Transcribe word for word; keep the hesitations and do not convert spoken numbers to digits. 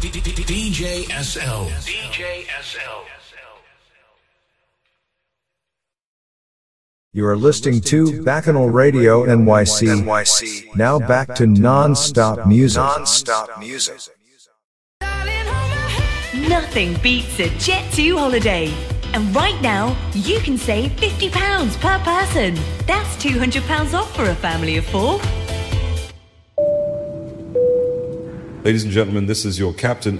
D J S L. D J S L. You are listening to Bacchanal Radio N Y C. N Y C. Now back to non-stop music. Non-stop music. Nothing beats a Jet two holiday. And right now, you can save fifty pounds per person. That's two hundred pounds off for a family of four. Ladies and gentlemen, this is your captain